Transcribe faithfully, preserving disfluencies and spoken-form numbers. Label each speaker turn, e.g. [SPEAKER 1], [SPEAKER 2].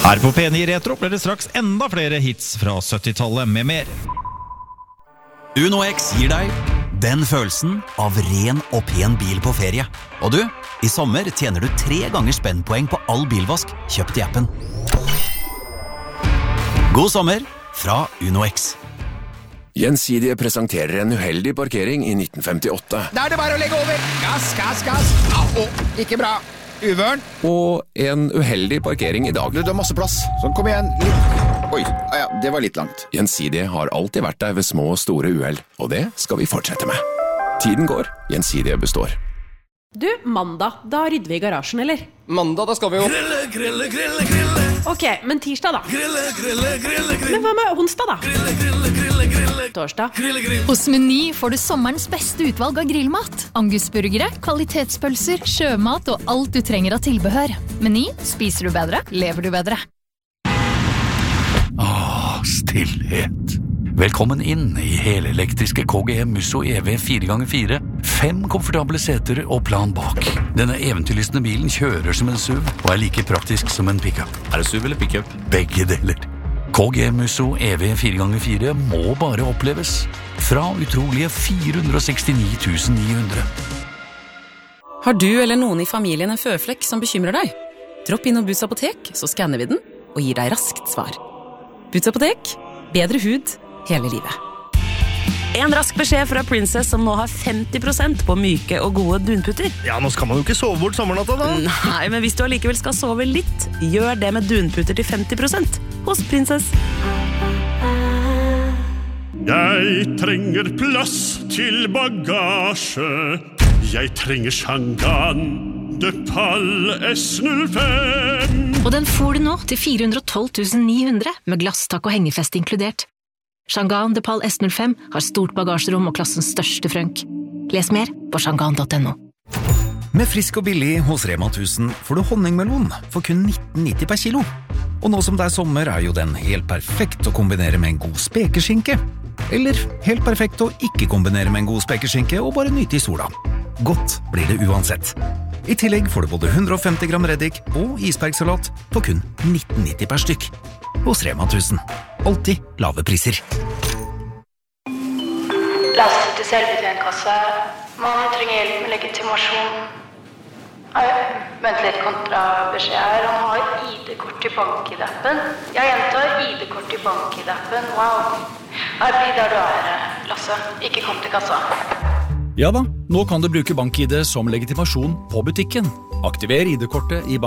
[SPEAKER 1] Her på P ni Retro blir det straks enda flere hits fra syttitallet med mer.
[SPEAKER 2] Uno X gir deg den følelsen av ren og pen bil på ferie. Og du, i sommer tjener du tre ganger spennpoeng på all bilvask kjøpt i appen. God sommer fra Uno X.
[SPEAKER 3] Gjensidige presenterer en uheldig parkering i nitten femtiåtte.
[SPEAKER 4] Da er det bare å legge over. Gass, gass, gass. Au, ikke bra. Uvørn.
[SPEAKER 3] Og en uheldig parkering i dag.
[SPEAKER 4] Du, du har masse plass. Så kom igjen. Litt. Oi, ah, ja, det var litt langt.
[SPEAKER 3] Gjensidige har alltid vært der ved små og store uheld, og det skal vi fortsette med. Tiden går, Gjensidige består.
[SPEAKER 5] Du, mandag, da rydder vi i garasjen, eller?
[SPEAKER 6] Mandag, da skal vi jo
[SPEAKER 7] Grille, grille, grille, grille.
[SPEAKER 5] Ok, men tirsdag da?
[SPEAKER 7] Grille, grille, grille, grille.
[SPEAKER 5] Men hva med onsdag da?
[SPEAKER 7] Grille, grille, grille, grille.
[SPEAKER 5] Torsdag?
[SPEAKER 7] Grille, grille.
[SPEAKER 8] Hos Meny får du sommerens beste utvalg av grillmat. Angusburgere, kvalitetspølser, sjømat og alt du trenger av tilbehør. Meny, spiser du bedre, lever du bedre.
[SPEAKER 9] Åh, stillhet. Velkommen inn i helelektriske K G M Musso E V fire ganger fire. Fem komfortable seter og plan bak. Denne eventyrlystne bilen kjører som en S U V og er like praktisk som en pickup.
[SPEAKER 1] Er det S U V eller pickup?
[SPEAKER 9] Begge deler. K G M Musso E V fire ganger fire må bare oppleves. Fra utrolige fire hundre sekstini tusen ni hundre.
[SPEAKER 10] Har du eller noen i familien en føflekk som bekymrer deg? Dropp inn og Boots apotek, så skanner vi den og gir deg raskt svar. Boots apotek, bedre hud hele livet.
[SPEAKER 11] En rask beskjed fra Princess som nå har femti prosent på myke og gode dunputter.
[SPEAKER 12] Ja, nå skal man jo ikke sove bort sommernatta da.
[SPEAKER 11] Nei, men hvis du allikevel skal sove litt, gjør det med dunputter til femti prosent hos Princess.
[SPEAKER 13] Jeg trenger plass til bagasje. Jeg trenger Shangan de Pal S null fem.
[SPEAKER 14] Og den får du nå til fire hundre og tolv tusen ni hundre med glasstak og hengefest inkludert. Shangan de Pal S null fem har stort bagasjerom og klassens største frønk. Les mer på shangan punktum no.
[SPEAKER 1] Med frisk og billig hos Rema tusen får du honningmelon for kun nitten nitti per kilo. Og nå som det er sommer er jo den helt perfekt å kombinere med en god spekeskinke. Eller helt perfekt å ikke kombinere med en god spekeskinke og bare nyte i sola. Godt blir det uansett. I tillegg får du både hundre og femti gram reddik og isbergsalat på kun nitten nitti per stykk. Hos Rema tusen. Alltid lave priser.
[SPEAKER 15] Laste til selvbetjentkasse. Man trenger hjelp med legitimasjon. Nei, vent litt kontra beskjed her. Han har I D-kort i bank-I D-appen. Jeg gjentar I D-kort i bank-I-D-appen. Wow. Nei, bli der du er, Lasse. Ikke kom til kassa.
[SPEAKER 16] Ja da, nå kan du bruke bank-I D som legitimasjon på butikken. Aktiver I D-kortet i bank